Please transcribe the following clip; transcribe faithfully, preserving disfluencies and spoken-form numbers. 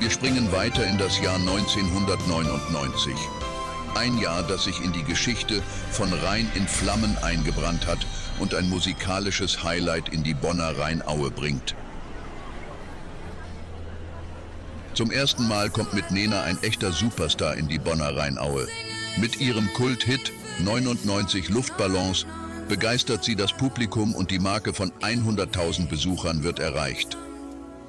Wir springen weiter in das Jahr neunzehnhundertneunundneunzig. Ein Jahr, das sich in die Geschichte von Rhein in Flammen eingebrannt hat und ein musikalisches Highlight in die Bonner Rheinaue bringt. Zum ersten Mal kommt mit Nena ein echter Superstar in die Bonner Rheinaue. Mit ihrem Kulthit neunundneunzig Luftballons begeistert sie das Publikum und die Marke von hunderttausend Besuchern wird erreicht.